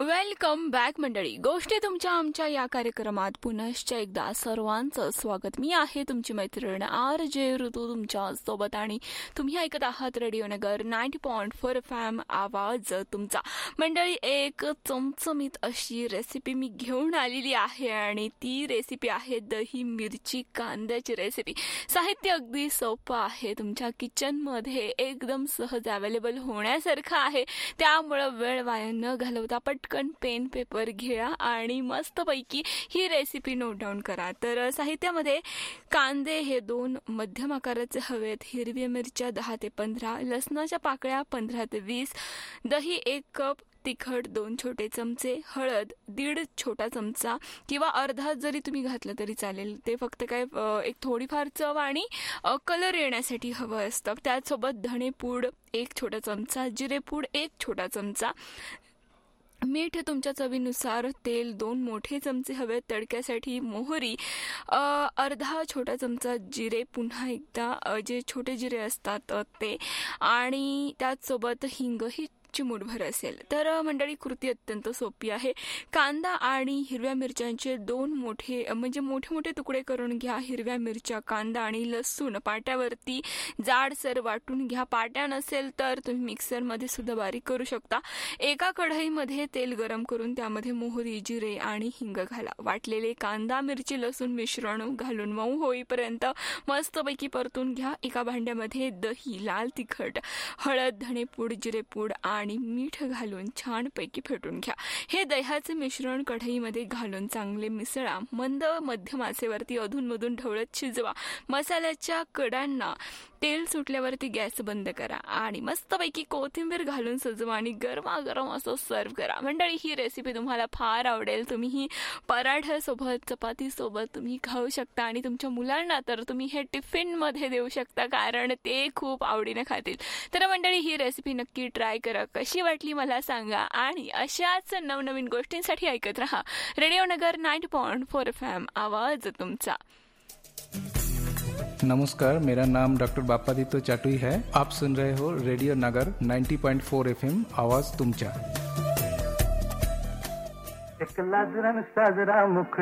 Welcome back मंडळी. गोष्टी तुमच्या आमच्या या कार्यक्रमात पुनश्च एकदा सर्वांचं स्वागत. मी आहे तुमची मैत्रीण RJ ऋतू तुमच्या सोबत आणि तुम्ही ऐकत आहात रेडिओ नगर 90.4 FM आवाज तुमचा. मंडळी, एक चमचमीत अशी रेसिपी मी घेऊन आलेली आहे आणि ती रेसिपी आहे दही मिरची कांद्याची रेसिपी. साहित्य अगदी सोपं आहे, तुमच्या किचनमध्ये एकदम सहज अवेलेबल होण्यासारखं आहे, त्यामुळं वेळ वाया न घालवता पटकन पेन पेपर घ्या आणि मस्तपैकी ही रेसिपी नोट डाऊन करा. तर साहित्यामध्ये कांदे हे 2 मध्यम आकाराचे हवेत, हिरव्या मिरच्या 10 ते 15, लसणाच्या पाकळ्या 15 ते 20, दही 1 कप, तिखट 2 छोटे चमचे, हळद 1.5 छोटा चमचा किंवा अर्धा जरी तुम्ही घातलं तरी चालेल. ते फक्त काय एक थोडीफार चव आणि कलर येण्यासाठी हवं असतं. त्याचसोबत धणेपूड 1 छोटा चमचा, जिरेपूड 1 छोटा चमचा, मीठ तुमच्या चवीनुसार, तेल 2 मोठे चमचे हवे तडक्यासाठी, मोहरी अर्धा छोटा चमचा, जिरे पुन्हा एकदा जे छोटे जिरे असतात ते, आणि त्याचसोबत हिंग ही चिमूटभर असेल. तर मंडळी, कृती अत्यंत सोपी आहे. कांदा आणि हिरव्या मिरच्यांचे 2 मोठे तुकडे करून घ्या. हिरव्या मिरच्या, कांदा आणि लसूण पाट्यावरती जाडसर वाटून घ्या. पाट्या नसेल तर तुम्ही मिक्सरमध्ये सुद्धा बारीक करू शकता. एका कढईमध्ये तेल गरम करून त्यामध्ये मोहरी, जिरे आणि हिंग घाला. वाटलेले कांदा, मिरची, लसूण मिश्रण घालून मऊ होईपर्यंत मस्तपैकी परतून घ्या. एका भांड्यामध्ये दही, लाल तिखट, हळद, धणेपूड, जिरेपूड आणि मीठ घालून छानपैकी फेटून घ्या. हे दह्याचे मिश्रण कढईमध्ये घालून चांगले मिसळा. मंद मध्यम आचेवरती अधूनमधून ढवळत शिजवा. मसाल्याच्या कडांना तेल सुटल्यावरती गॅस बंद करा आणि मस्तपैकी कोथिंबीर घालून सजवा आणि गरमागरम असं सर्व करा. मंडळी, ही रेसिपी तुम्हाला फार आवडेल. तुम्ही ही पराठ्यासोबत, चपातीसोबत तुम्ही खाऊ शकता आणि तुमच्या मुलांना तर तुम्ही हे टिफिनमध्ये देऊ शकता, कारण ते खूप आवडीने खातील. तर मंडळी, ही रेसिपी नक्की ट्राय करा. कशी वाटली मला सांगा आणि अशाच नवनवीन गोष्टींसाठी ऐकत रहा रेडिओ नगर 90.4 FM आवाज तुमचा. नमस्कार, मेरा नाम डॉक्टर बापादित्य चाटुई है. आप सुन रहे हो रेडियो नगर 90.4 FM आवाज तुमचा. एक लाजरा साजरा मुखडा